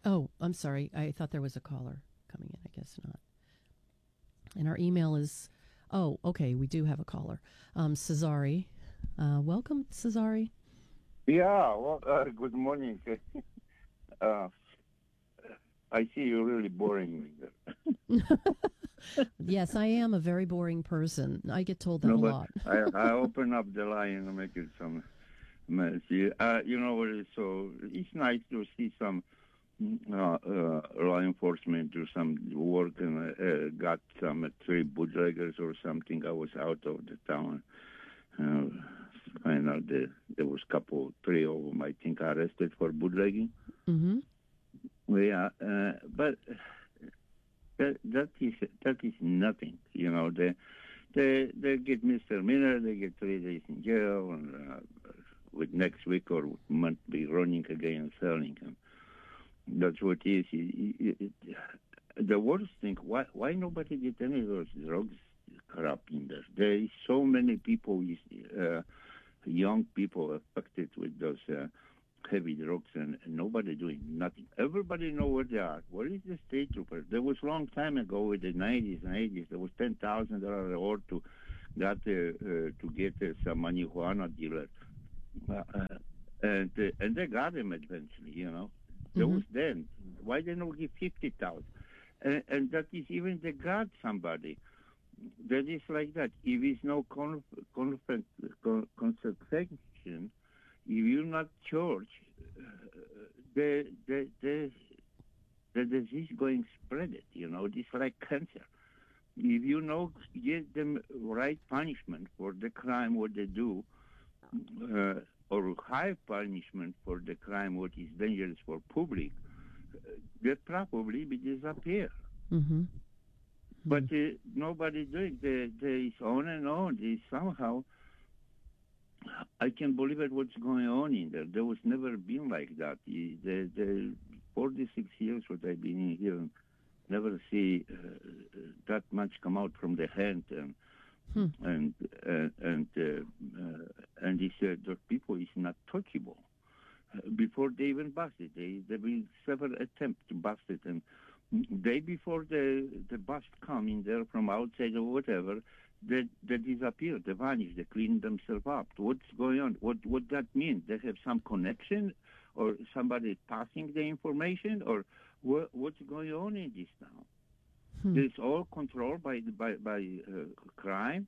Oh, I'm sorry. I thought there was a caller coming in. I guess not. And our email is, oh, okay, we do have a caller. Cesare. Welcome, Cesare. Yeah, well, good morning. Uh, I see you're really boring me there. Yes, I am a very boring person. I get told that a No, but lot. I open up the line and make it some messy. You know what? So it's nice to see some law enforcement do some work and got some three bootleggers or something. I was out of the town. Uh, find out there was three of them, I think, arrested for bootlegging. Mm-hmm. Yeah, but that is nothing. You know, they get misdemeanor, they get 3 days in jail, and with next week or month be running again and selling them. That's what it is. The worst thing, why nobody get any of those drugs crap in there? There is so many people, young people affected with those heavy drugs, and nobody doing nothing. Everybody know where they are. Where is the state trooper? There was a long time ago with the 90s and 80s. There was $10,000 reward to get some marijuana dealer, and they got him eventually. You know, there was then. Why they don't give 50,000? And that is even they got somebody. That is like that. If it's no consecration, if you're not church, the disease going spread it. You know, it's like cancer. If you know, give them right punishment for the crime what they do, or high punishment for the crime what is dangerous for public, they probably be disappear. Mm-hmm. But nobody doing. There is on and on. They somehow. I can't believe it. What's going on in there? There was never been like that. The 46 years what I've been in here, never see that much come out from the hand, and he said that people is not touchable. Before they even bust it, there been several attempts to bust it, and day before the bust come in there from outside or whatever, they disappear, they vanish, they clean themselves up. What's going on? What that mean? They have some connection, or somebody passing the information, or what's going on in this town? It's all controlled by crime.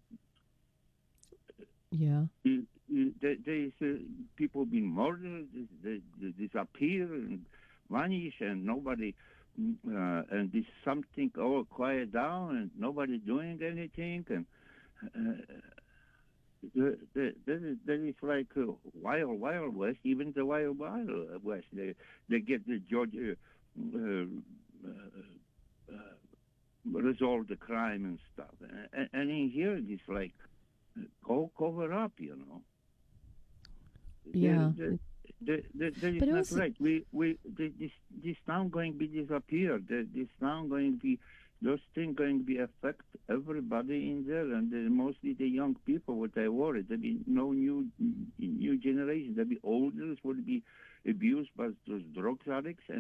Yeah. There is people being murdered, they disappear and vanish, and nobody. And this something all quiet down, and nobody doing anything, and that is like wild west. Even the wild west, they get the judge resolve the crime and stuff, and in here it's like all cover up, you know. Yeah. That is not right. This town going to be disappeared. This town going to be, those things going to be affect everybody in there, and mostly the young people. What I worry, there be no new generation. There be olders would be abused by those drug addicts, and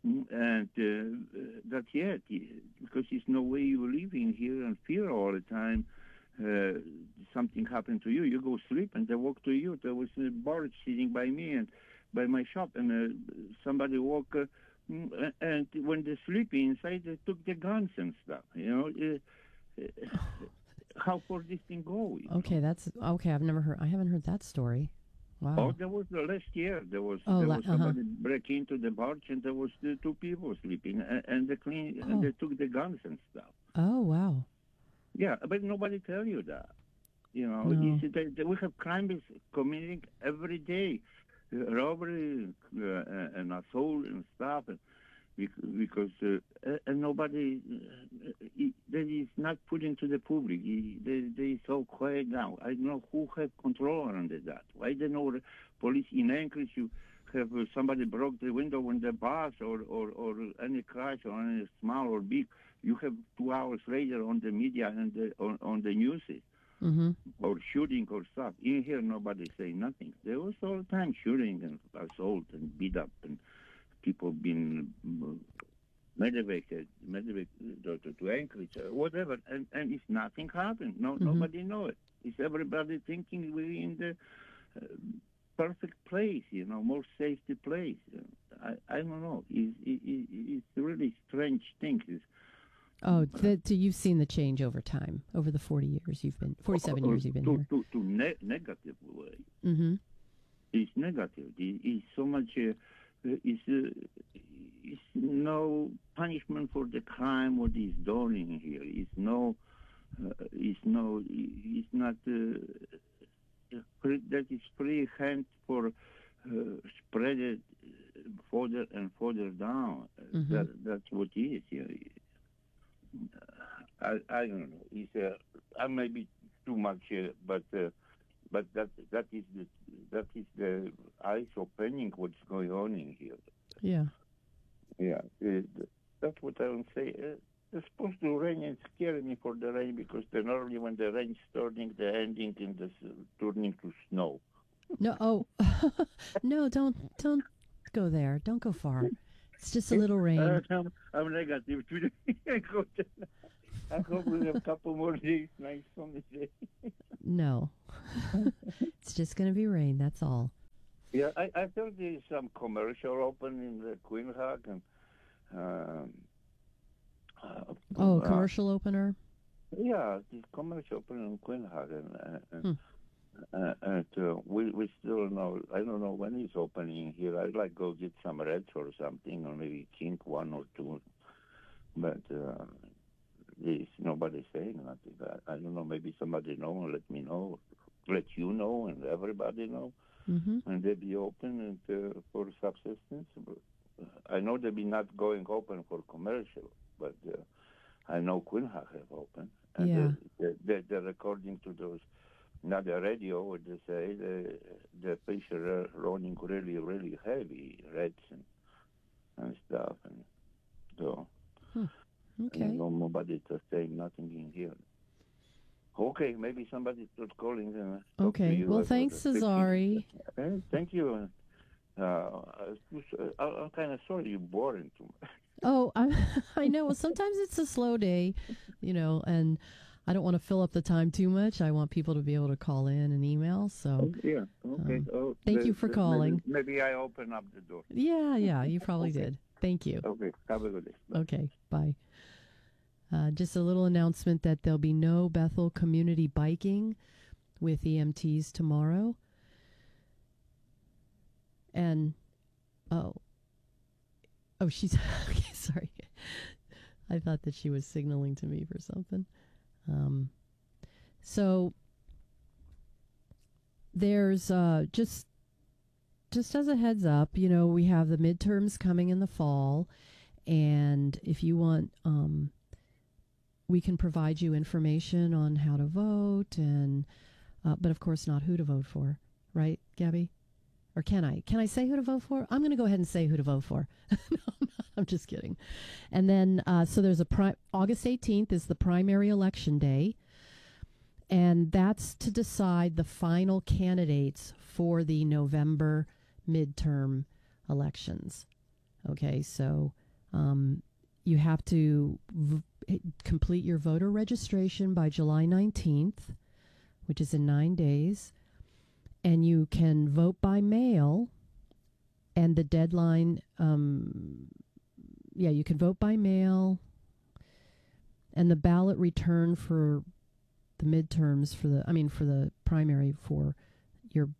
that's it. Because there's no way you're living here and fear all the time. Something happened to you, you go sleep, and they walk to you. There was a bird sitting by me and by my shop, and somebody walk, and when they sleep inside, they took the guns and stuff. You know, how far this thing go? Okay, that's okay. I haven't heard that story. Wow. Oh, there was the last year. There was somebody break into the barge, and there was the two people sleeping, and they clean, and they took the guns and stuff. Oh, wow. Yeah, but nobody tell you that. You know, No. we have crimes committing every day, robbery and assault and stuff, because and nobody that is not put into the public. They so quiet now. I don't know who have control around that. Why they know the police in Anchorage? You have somebody broke the window when the bus or any crash or any small or big. You have 2 hours later on the media and on the news, or shooting or stuff. In here, nobody say nothing. There was all the time shooting and assault and beat up and people been medevacated to Anchorage, whatever, and it's nothing happened. Nobody know it. It's everybody thinking we're in the perfect place, more safety place. I don't know. It's really strange things. Oh, you've seen the change over time, over the 47 years you've been here. To negative way. Mm-hmm. It's negative. It's so much. It's no punishment for the crime what is done in here. It's not. That is free hand for spread it further and further down. Mm-hmm. That's what it is. I don't know. It's I may be too much, but that is the eyes opening what's going on in here. Yeah. Yeah. That's what I would say. It's supposed to rain and scare me for the rain because normally when the rain's starting, the ending in the turning to snow. No, no, don't go there. Don't go far. It's just a little rain. I'm negative today. I hope we have a couple more days, nice sunny day. No, it's just going to be rain. That's all. Yeah, I heard there's some commercial open in the Queen Hag and. Commercial opener? Yeah, the commercial opener in Queen Hag. And we still know, I don't know when it's opening here. I'd like to go get some Reds or something, or maybe King 1 or 2. But there's nobody saying nothing. I don't know, maybe somebody know and let me know, let you know and everybody know. Mm-hmm. And they be open and for subsistence. I know they be not going open for commercial, but I know Queen Hag have open. And they're according to those, not the radio, what they say, the fish are running really, really heavy, Reds and stuff. And so, okay. Nobody just saying nothing in here. Okay, maybe somebody starts calling. Okay, well, thanks, Cesare. Thank you. I'm kind of sorry you're boring too much. Oh, I know. Well, sometimes it's a slow day, and I don't want to fill up the time too much. I want people to be able to call in and email. So yeah, okay. Thank you for calling. Maybe I open up the door. Yeah, you probably did. Thank you. Okay, have a good day. Bye. Okay, bye. Just a little announcement that there'll be no Bethel community biking with EMTs tomorrow. And, she's, okay, sorry. I thought that she was signaling to me for something. So there's, just as a heads up, we have the midterms coming in the fall. And if you want, we can provide you information on how to vote and, but of course not who to vote for, right, Gabby? Or can I? Can I say who to vote for? I'm going to go ahead and say who to vote for. No, I'm just kidding. And then, so there's August 18th is the primary election day. And that's to decide the final candidates for the November midterm elections. Okay, so you have to complete your voter registration by July 19th, which is in 9 days. And you can vote by mail, and the deadline, you can vote by mail, and the ballot return for the midterms, for the primary for your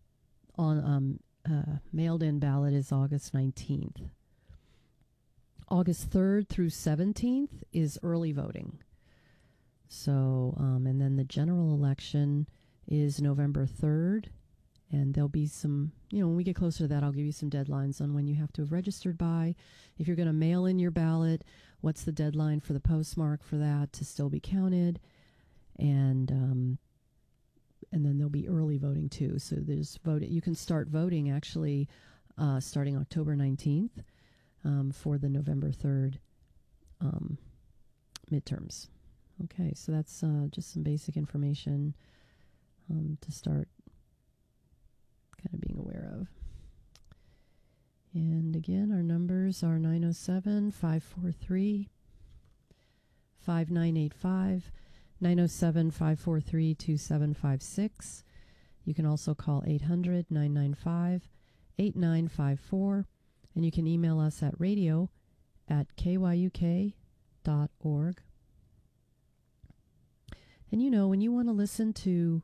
mailed in ballot is August 19th. August 3rd through 17th is early voting. So, and then the general election is November 3rd, and there'll be some, when we get closer to that, I'll give you some deadlines on when you have to have registered by. If you're going to mail in your ballot, what's the deadline for the postmark for that to still be counted? And then there'll be early voting too. So there's you can start voting actually starting October 19th for the November 3rd midterms. Okay, so that's just some basic information to start kind of being aware of. And again, our numbers are 907-543-5985, 907-543-2756. You can also call 800-995-8954, and you can email us at radio@kyuk.org. And you know, when you want to listen to,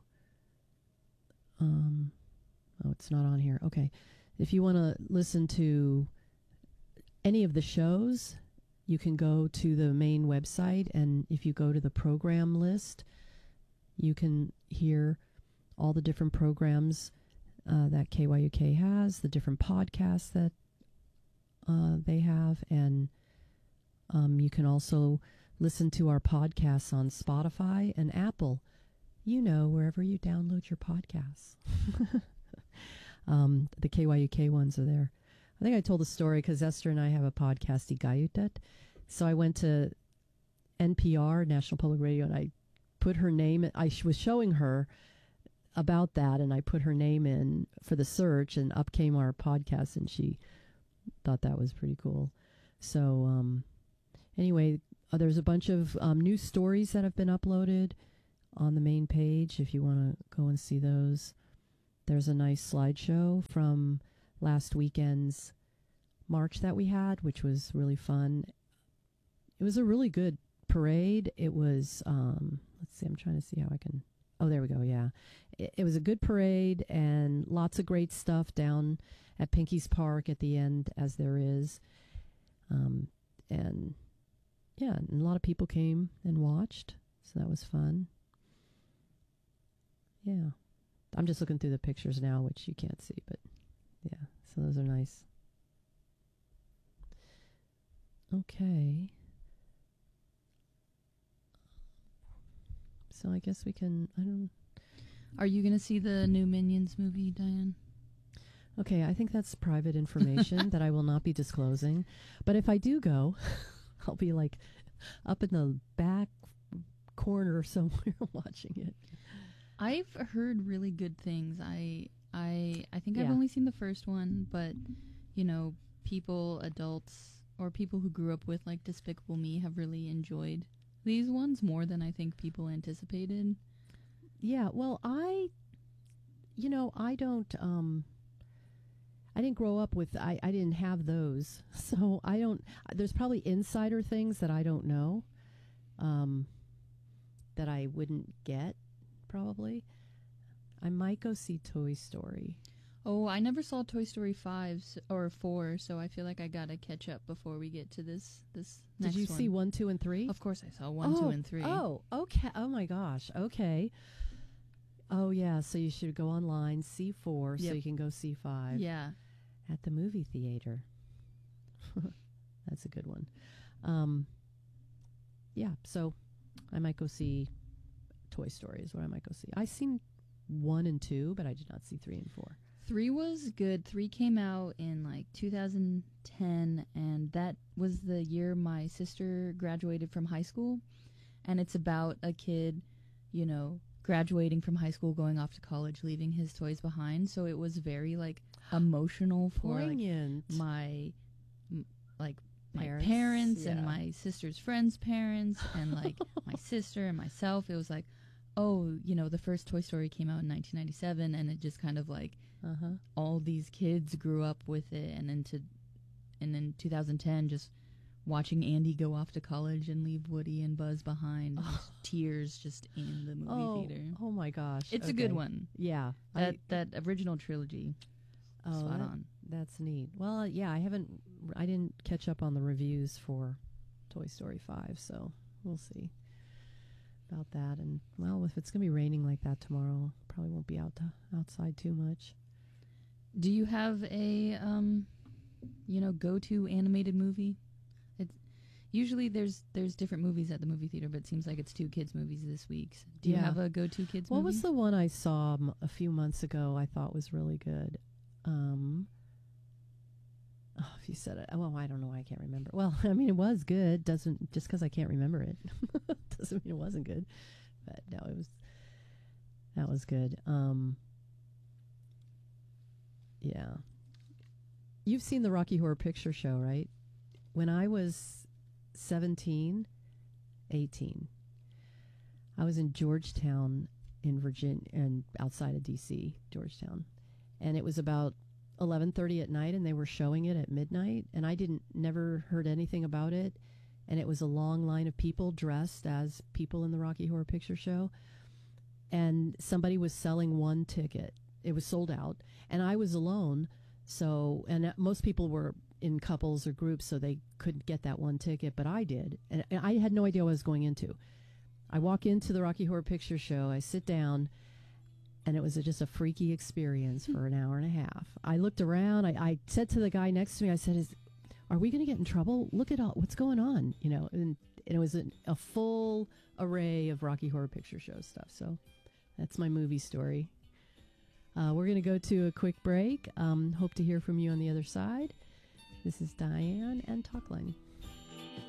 it's not on here. Okay. If you want to listen to any of the shows, you can go to the main website, and if you go to the program list, you can hear all the different programs that KYUK has, the different podcasts that they have, and you can also listen to our podcasts on Spotify and Apple, wherever you download your podcasts. The KYUK ones are there. I think I told the story because Esther and I have a podcast, Igayutet. So I went to NPR, National Public Radio, and I put her name. I was showing her about that, and I put her name in for the search, and up came our podcast, and she thought that was pretty cool. So anyway, there's a bunch of new stories that have been uploaded on the main page if you want to go and see those. There's a nice slideshow from last weekend's march that we had, which was really fun. It was a really good parade. It was, let's see, I'm trying to see how I can, oh, there we go, yeah. It was a good parade and lots of great stuff down at Pinky's Park at the end, as there is. And yeah, and a lot of people came and watched, so that was fun. Yeah. I'm just looking through the pictures now, which you can't see, but yeah, so those are nice. Okay. So I guess we can, Are you going to see the new Minions movie, Diane? Okay, I think that's private information that I will not be disclosing. But if I do go, I'll be like up in the back corner somewhere watching it. I've heard really good things. I think I've Yeah. only seen the first one, but people, adults, or people who grew up with like Despicable Me have really enjoyed these ones more than I think people anticipated. Yeah, well, I don't, I didn't grow up with, I didn't have those. So I don't, there's probably insider things that I don't know, that I wouldn't get, probably. I might go see Toy Story. Oh, I never saw Toy Story 5 or 4, so I feel like I gotta catch up before we get to this next one. Did you see 1, 2, and 3? Of course I saw 1, 2, and 3. Oh, okay. Oh my gosh. Okay. Oh yeah. So you should go online, see 4, so Yep. you can go see 5 Yeah. at the movie theater. That's a good one. Yeah. So I might go see Toy Story is what I might go see. I seen 1 and 2, but I did not see 3 and 4. 3 was good. 3 came out in like 2010, and that was the year my sister graduated from high school. And it's about a kid, graduating from high school, going off to college, leaving his toys behind. So it was very like emotional for Poignant. my Parents, parents yeah. and my sister's friends' parents and like my sister and myself. It was like, oh, the first Toy Story came out in 1997, and it just kind of like all these kids grew up with it, and in 2010, just watching Andy go off to college and leave Woody and Buzz behind, just tears just in the movie theater. Oh my gosh. It's a good one. Yeah. That original trilogy. Spot on. That's neat. Well, yeah, I didn't catch up on the reviews for Toy Story 5, so we'll see about that. And well, if it's going to be raining like that tomorrow, probably won't be outside too much. Do you have a go-to animated movie? It's usually there's different movies at the movie theater, but it seems like it's 2 kids movies this week. Do you have a go-to kids movie? What was the one I saw a few months ago I thought was really good? If you said it, well, I don't know why I can't remember. Well, I mean, it was good. Doesn't just because I can't remember it doesn't mean it wasn't good. But no, that was good. Yeah. you've seen the Rocky Horror Picture Show, right? When I was 17, 18, I was in Georgetown in Virginia, and outside of D.C., Georgetown. And it was about 11:30 at night, and they were showing it at midnight, and I never heard anything about it. And it was a long line of people dressed as people in the Rocky Horror Picture Show. And somebody was selling one ticket. It was sold out, and I was alone. So, and most people were in couples or groups, so they couldn't get that one ticket, but I did. And I had no idea what I was going into. I walk into the Rocky Horror Picture Show, I sit down, and it was just a freaky experience for an hour and a half. I looked around, I said to the guy next to me, I said, are we going to get in trouble? Look at all, what's going on? You know, and it was a full array of Rocky Horror Picture Show stuff. So that's my movie story. We're going to go to a quick break. Hope to hear from you on the other side. This is Diane and Talkline.